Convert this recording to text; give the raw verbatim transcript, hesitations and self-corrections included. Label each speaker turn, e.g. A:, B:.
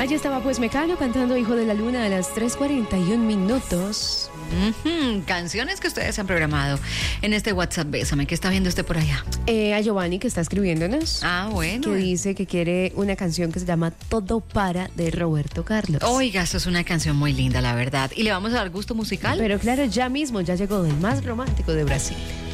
A: Allí estaba pues Mecano cantando Hijo de la Luna a las tres cuarenta y un minutos.
B: Uh-huh. Canciones que ustedes han programado en este WhatsApp Bésame. ¿Qué está viendo usted por allá?
A: Eh, a Giovanni, que está escribiéndonos.
B: Ah, bueno.
A: Que dice que quiere una canción que se llama Todo Para de Roberto Carlos.
B: Oiga, eso es una canción muy linda, la verdad. ¿Y le vamos a dar gusto musical?
A: Pero claro, ya mismo ya llegó el más romántico de Brasil.